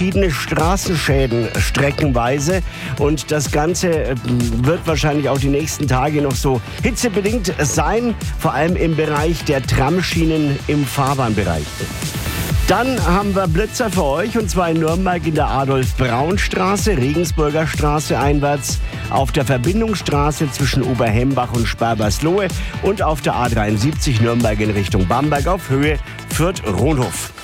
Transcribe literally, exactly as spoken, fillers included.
verschiedene Straßenschäden streckenweise. Und das Ganze wird wahrscheinlich auch die nächsten Tage noch so hitzebedingt sein, vor allem im Bereich der Tramschienen im Fahrbahnbereich. Dann haben wir Blitzer für euch, und zwar in Nürnberg in der Adolf-Braun-Straße, Regensburger Straße einwärts, auf der Verbindungsstraße zwischen Oberhembach und Sperberslohe und auf der A dreiundsiebzig Nürnberg in Richtung Bamberg auf Höhe Fürth-Ronhof.